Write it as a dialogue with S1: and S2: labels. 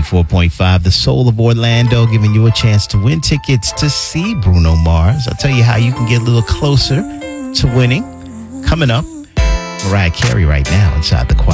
S1: 94.5, the soul of Orlando, giving you a chance to win tickets to see Bruno Mars. I'll tell you how you can get a little closer to winning. Coming up, Mariah Carey right now inside the choir.